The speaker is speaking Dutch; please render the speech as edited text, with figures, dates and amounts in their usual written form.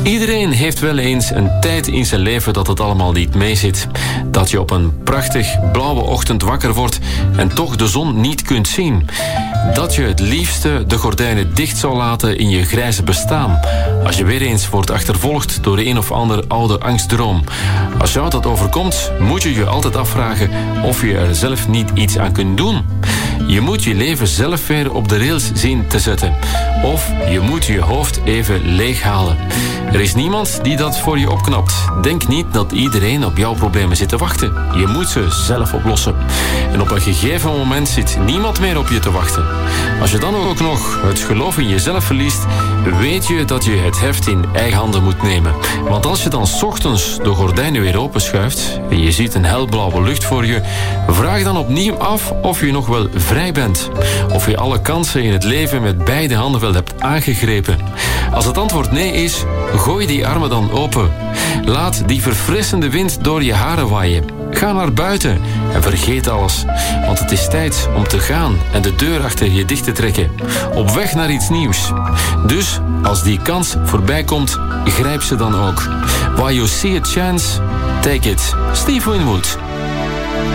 Iedereen heeft wel eens een tijd in zijn leven dat het allemaal niet meezit. Dat je op een prachtig blauwe ochtend wakker wordt en toch de zon niet kunt zien. Dat je het liefste de gordijnen dicht zou laten in je grijze bestaan. Als je weer eens wordt achtervolgd door een of ander oude angstdroom. Als jou dat overkomt, moet je je altijd afvragen of je er zelf niet iets aan kunt doen. Je moet je leven zelf weer op de rails zien te zetten. Of je moet je hoofd even leeghalen. Er is niemand die dat voor je opknapt. Denk niet dat iedereen op jouw problemen zit te wachten. Je moet ze zelf oplossen. En op een gegeven moment zit niemand meer op je te wachten. Als je dan ook nog het geloof in jezelf verliest, weet je dat je het heft in eigen handen moet nemen. Want als je dan 's ochtends de gordijnen weer openschuift en je ziet een helblauwe lucht voor je, vraag dan opnieuw af of je nog wel vrij bent. Of je alle kansen in het leven met beide handen wel hebt aangegrepen. Als het antwoord nee is, gooi die armen dan open. Laat die verfrissende wind door je haren waaien. Ga naar buiten en vergeet alles. Want het is tijd om te gaan en de deur achter je dicht te trekken. Op weg naar iets nieuws. Dus als die kans voorbij komt, grijp ze dan ook. While you see a chance, take it. Steve Winwood.